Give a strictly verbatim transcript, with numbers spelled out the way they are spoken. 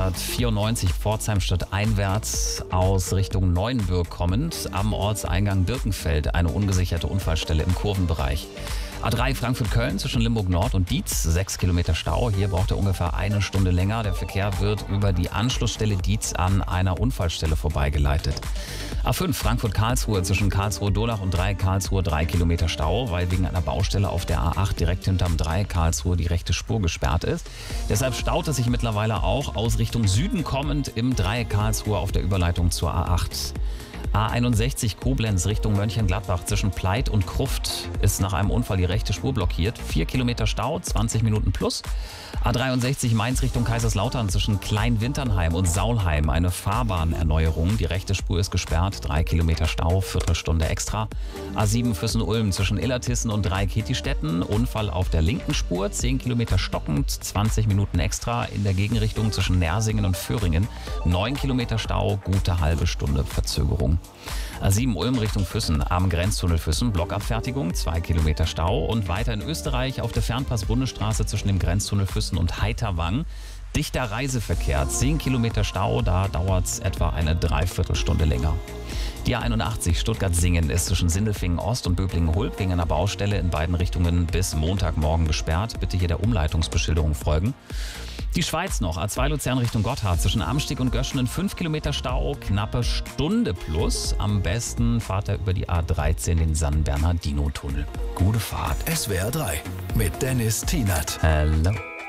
dreihundertvierundneunzig Pforzheim-Stadt einwärts aus Richtung Neuenbürg kommend. Am Ortseingang Birkenfeld eine ungesicherte Unfallstelle im Kurvenbereich. A drei Frankfurt-Köln zwischen Limburg Nord und Dietz, sechs Kilometer Stau. Hier braucht er ungefähr eine Stunde länger. Der Verkehr wird über die Anschlussstelle Dietz an einer Unfallstelle vorbeigeleitet. A fünf Frankfurt-Karlsruhe zwischen Karlsruhe-Durlach und Dreieck Karlsruhe, drei Kilometer Stau, weil wegen einer Baustelle auf der A acht direkt hinterm Dreieck Karlsruhe die rechte Spur gesperrt ist. Deshalb staut es sich mittlerweile auch aus Richtung Süden kommend im Dreieck Karlsruhe auf der Überleitung zur A acht. A einundsechzig Koblenz Richtung Mönchengladbach zwischen Pleit und Kruft ist nach einem Unfall die rechte Spur blockiert. vier Kilometer Stau, zwanzig Minuten plus. A dreiundsechzig Mainz Richtung Kaiserslautern zwischen Kleinwinternheim und Saulheim eine Fahrbahnerneuerung. Die rechte Spur ist gesperrt, drei Kilometer Stau, Viertelstunde extra. A sieben Füssen-Ulm zwischen Illertissen und Dreieck-Hetistetten. Unfall auf der linken Spur, zehn Kilometer stockend, zwanzig Minuten extra. In der Gegenrichtung zwischen Nersingen und Föhringen neun Kilometer Stau, gute halbe Stunde Verzögerung. A sieben Ulm Richtung Füssen am Grenztunnel Füssen, Blockabfertigung, zwei Kilometer Stau. Und weiter in Österreich auf der Fernpass-Bundesstraße zwischen dem Grenztunnel Füssen und Heiterwang. Dichter Reiseverkehr, zehn Kilometer Stau, da dauert es etwa eine Dreiviertelstunde länger. Die A einundachtzig Stuttgart-Singen ist zwischen Sindelfingen Ost und Böblingen-Hulb wegen einer Baustelle in beiden Richtungen bis Montagmorgen gesperrt. Bitte hier der Umleitungsbeschilderung folgen. Die Schweiz noch, A zwei Luzern Richtung Gotthard zwischen Amstieg und Göschenen fünf Kilometer Stau, knappe Stunde plus. Am besten fahrt er über die A dreizehn den San Bernardino-Tunnel. Gute Fahrt. S W R drei mit Dennis Tienert. Hello.